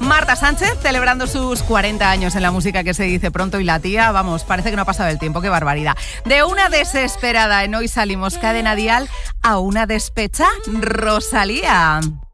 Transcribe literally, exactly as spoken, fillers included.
Marta Sánchez celebrando sus cuarenta años en la música, que se dice pronto, y la tía, vamos, parece que no ha pasado el tiempo, qué barbaridad. De una desesperada en Hoy Salimos Cadena Dial a una despecha, Rosalía.